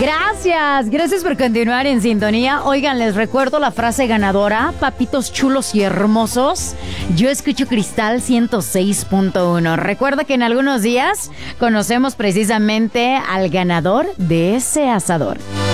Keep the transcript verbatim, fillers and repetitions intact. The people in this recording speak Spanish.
Gracias, gracias por continuar en sintonía. Oigan, les recuerdo la frase ganadora, papitos chulos y hermosos. Yo escucho Cristal ciento seis punto uno. Recuerda que en algunos días conocemos precisamente al ganador de ese asador.